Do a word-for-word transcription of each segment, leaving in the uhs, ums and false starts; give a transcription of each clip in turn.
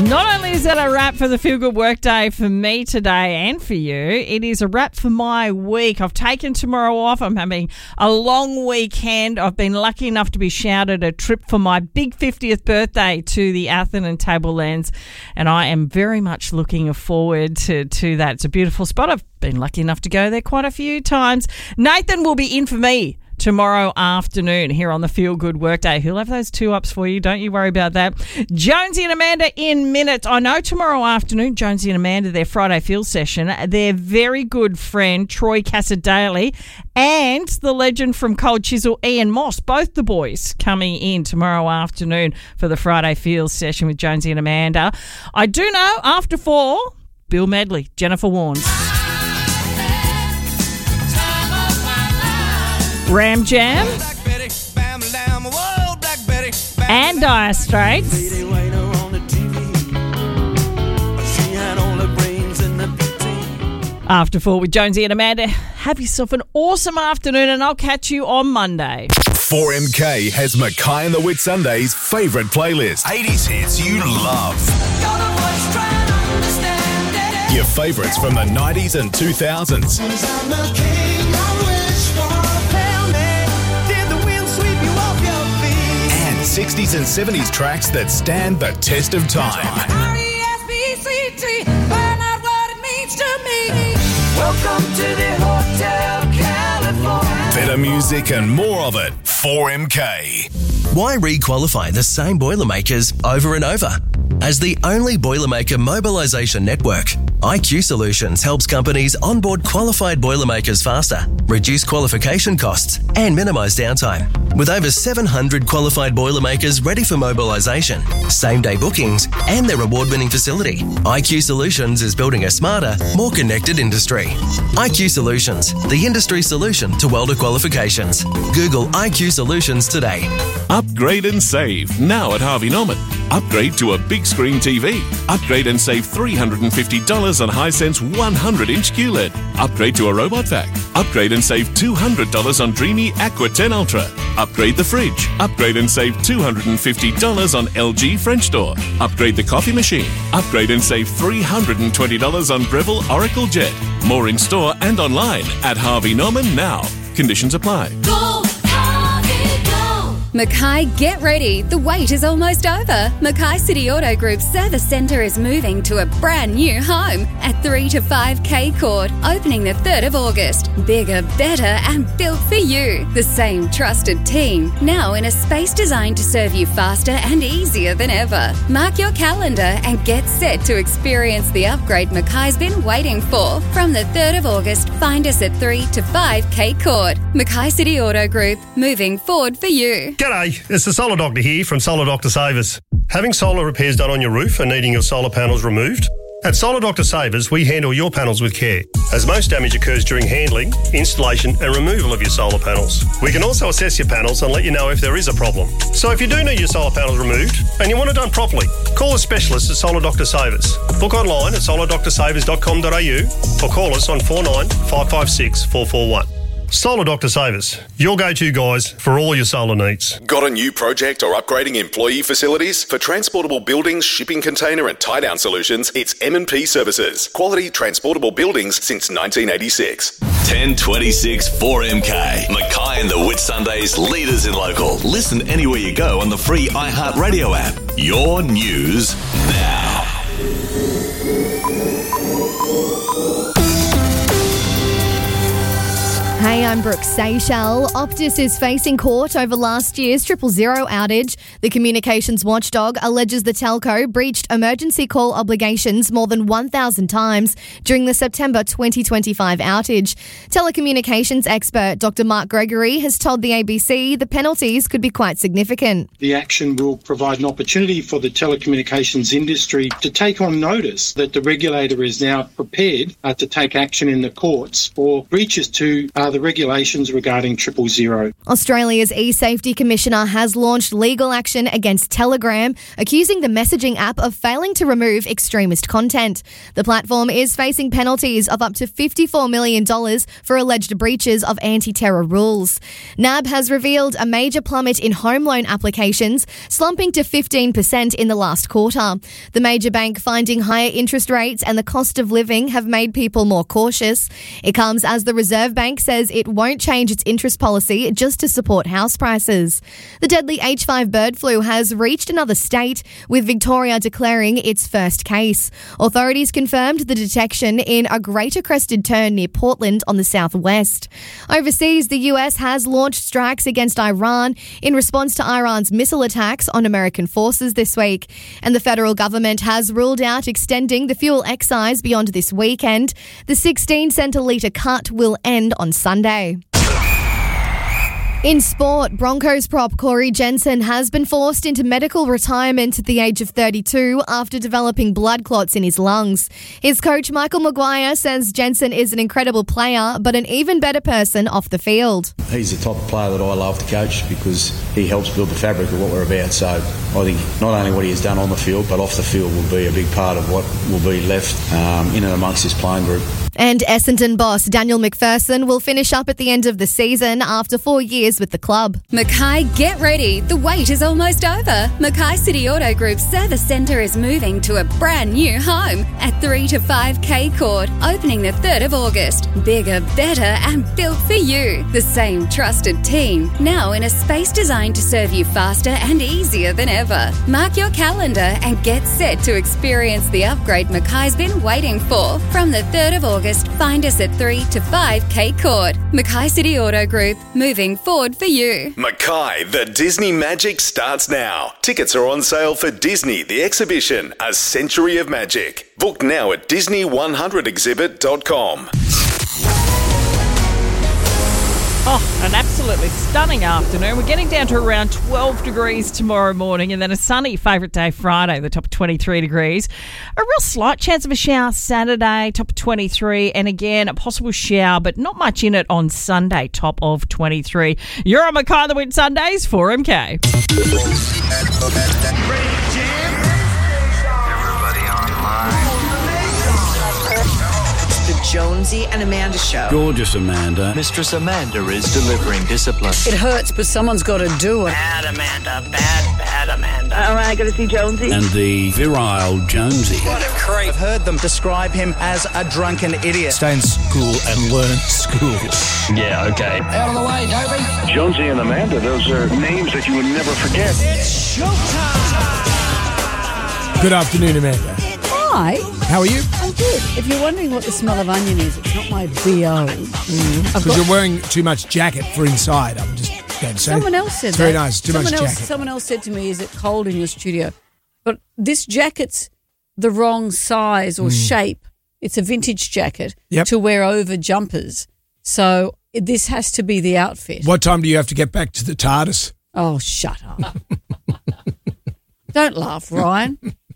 Not only is that a wrap for the Feel Good Workday for me today and for you, it is a wrap for my week. I've taken tomorrow off. I'm having a long weekend. I've been lucky enough to be shouted a trip for my big fiftieth birthday to the Atherton and Tablelands, and I am very much looking forward to, to that. It's a beautiful spot. I've been lucky enough to go there quite a few times. Nathan will be in for me tomorrow afternoon here on the Feel Good Workday. He'll have those two ups for you. Don't you worry about that. Jonesy and Amanda in minutes. I know tomorrow afternoon, Jonesy and Amanda, their Friday Feel session, their very good friend Troy Casadale and the legend from Cold Chisel, Ian Moss, both the boys coming in tomorrow afternoon for the Friday Feel session with Jonesy and Amanda. I do know after four, Bill Medley, Jennifer Warnes. Ram Jam and Dire Straits. After four with Jonesy and Amanda. Have yourself an awesome afternoon and I'll catch you on Monday. four M K has Mackay and the Whitsundays' favourite playlist. eighties hits you love. Your favourites from the nineties and two thousands. sixties and seventies tracks that stand the test of time. R E S P C T, find out what it means to me. Welcome to the Hotel California. Better music and more of it. four M K. Why re-qualify the same Boilermakers over and over? As the only Boilermaker mobilisation network, I Q Solutions helps companies onboard qualified Boilermakers faster, reduce qualification costs and minimise downtime. With over seven hundred qualified Boilermakers ready for mobilisation, same-day bookings and their award-winning facility, I Q Solutions is building a smarter, more connected industry. I Q Solutions, the industry solution to welder qualifications. Google I Q Solutions today. Upgrade and save now at Harvey Norman. Upgrade to a big screen T V. Upgrade and save three hundred fifty dollars on Hisense one hundred inch Q L E D. Upgrade to a robot vac. Upgrade and save two hundred dollars on Dreamy Aqua ten Ultra. Upgrade the fridge. Upgrade and save two hundred fifty dollars on L G French door. Upgrade the coffee machine. Upgrade and save three hundred twenty dollars on Breville Oracle Jet. More in store and online at Harvey Norman now. Conditions apply. Go, Harvey, go. Mackay, get ready. The wait is almost over. Mackay City Auto Group's service centre is moving to a brand new home at three to five K Court, opening the third of August. Bigger, better and built for you. The same trusted team, now in a space designed to serve you faster and easier than ever. Mark your calendar and get set to experience the upgrade Mackay's been waiting for. From the third of August, find us at three to five K Court. Mackay City Auto Group, moving forward for you. G'day, it's the Solar Doctor here from Solar Doctor Savers. Having solar repairs done on your roof and needing your solar panels removed? At Solar Doctor Savers, we handle your panels with care, as most damage occurs during handling, installation and removal of your solar panels. We can also assess your panels and let you know if there is a problem. So if you do need your solar panels removed and you want it done properly, call a specialist at Solar Doctor Savers. Book online at solar doctor savers dot com dot a u or call us on four nine five five six four four one. Solar Doctor Savers, your go-to guys for all your solar needs. Got a new project or upgrading employee facilities? For transportable buildings, shipping container and tie-down solutions, it's M and P Services. Quality transportable buildings since nineteen eighty-six. ten twenty-six four M K. Mackay and the Whitsundays, leaders in local. Listen anywhere you go on the free iHeartRadio app. Your news now. Hey, I'm Brooke Seychelles. Optus is facing court over last year's triple zero outage. The communications watchdog alleges the telco breached emergency call obligations more than one thousand times during the September twenty twenty-five outage. Telecommunications expert Doctor Mark Gregory has told the A B C the penalties could be quite significant. The action will provide an opportunity for the telecommunications industry to take on notice that the regulator is now prepared uh, to take action in the courts for breaches to uh, are the regulations regarding triple zero. Australia's e-safety commissioner has launched legal action against Telegram, accusing the messaging app of failing to remove extremist content. The platform is facing penalties of up to fifty-four million dollars for alleged breaches of anti-terror rules. N A B has revealed a major plummet in home loan applications, slumping to fifteen percent in the last quarter. The major bank finding higher interest rates and the cost of living have made people more cautious. It comes as the Reserve Bank says it won't change its interest policy just to support house prices. The deadly H five bird flu has reached another state, with Victoria declaring its first case. Authorities confirmed the detection in a greater crested tern near Portland on the southwest. Overseas, the U S has launched strikes against Iran in response to Iran's missile attacks on American forces this week. And the federal government has ruled out extending the fuel excise beyond this weekend. The sixteen cent a litre cut will end on Sunday. In sport, Broncos prop Corey Jensen has been forced into medical retirement at the age of thirty-two after developing blood clots in his lungs. His coach Michael Maguire says Jensen is an incredible player, but an even better person off the field. He's the type of player that I love to coach because he helps build the fabric of what we're about. So I think not only what he has done on the field, but off the field will be a big part of what will be left um, in and amongst this playing group. And Essendon boss Daniel McPherson will finish up at the end of the season after four years with the club. Mackay, get ready. The wait is almost over. Mackay City Auto Group Service Centre is moving to a brand new home at three to five K Court, opening the third of August. Bigger, better and built for you. The same trusted team, now in a space designed to serve you faster and easier than ever. Mark your calendar and get set to experience the upgrade Mackay's been waiting for. From the third of August, find us at three to five K Court. Mackay City Auto Group, moving forward for you. Mackay, the Disney Magic starts now. Tickets are on sale for Disney, the exhibition, A Century of Magic. Book now at disney one hundred exhibit dot com. Oh, an absolutely stunning afternoon. We're getting down to around twelve degrees tomorrow morning, and then a sunny favourite day Friday, the top of twenty-three degrees. A real slight chance of a shower Saturday, top of twenty-three, and again a possible shower, but not much in it on Sunday, top of twenty-three. You're on Mackay the Win Sundays, four M K. The Jonesy and Amanda Show. Gorgeous Amanda. Mistress Amanda is delivering discipline. It hurts, but someone's got to do it. Bad Amanda, bad, bad Amanda. All right, got to see Jonesy. And the virile Jonesy. What a creep. I've heard them describe him as a drunken idiot. Stay in school and learn school. Yeah, okay. Out of the way, Toby. Jonesy and Amanda, those are names that you would never forget. It's showtime. Good afternoon, Amanda. Hi. How are you? I'm good. If you're wondering what the smell of onion is, it's not my B O. Mm. Because got... you're wearing too much jacket for inside. I'm just going to say. Someone else said it's that. Very nice. Too someone much else, jacket. Someone else said to me, is it cold in your studio? But this jacket's the wrong size or mm. shape. It's a vintage jacket yep. to wear over jumpers. So this has to be the outfit. What time do you have to get back to the TARDIS? Oh, shut up. Don't laugh, Ryan.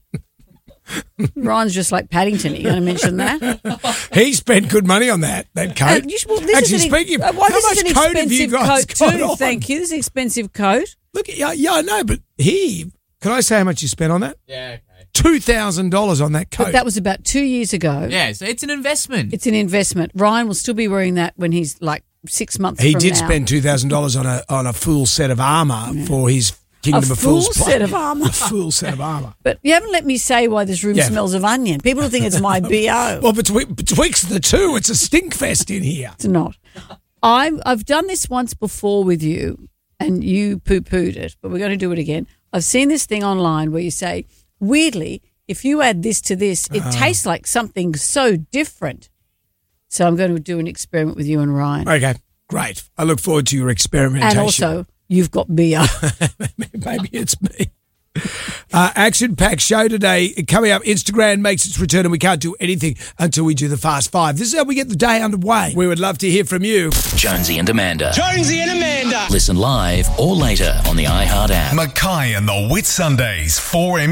Ryan's just like Paddington. Are you going to mention that? He spent good money on that, that coat. Uh, you, well, Actually, speaking of, uh, well, how much coat have you guys coat got too, on? Thank you. This is an expensive coat. Look, yeah, yeah, I know, but he, can I say how much you spent on that? Yeah, okay. two thousand dollars on that coat. But that was about two years ago. Yeah, so it's an investment. It's an investment. Ryan will still be wearing that when he's like six months he from did now. spend two thousand dollars on a on a full set of armour yeah. for his Kingdom a of full Fools set of armour. A full set of armour. But you haven't let me say why this room yeah. smells of onion. People think it's my B O. Well, between, betwixt the two, it's a stink fest in here. It's not. I've, I've done this once before with you, and you poo-pooed it, but we're going to do it again. I've seen this thing online where you say, weirdly, if you add this to this, it uh, tastes like something so different. So I'm going to do an experiment with you and Ryan. Okay, great. I look forward to your experimentation. And also, you've got beer. Maybe it's me. Uh, action-packed show today. Coming up, Instagram makes its return and we can't do anything until we do the Fast Five. This is how we get the day underway. We would love to hear from you. Jonesy and Amanda. Jonesy and Amanda. Listen live or later on the iHeart app. Mackay and the Whit Sundays, four M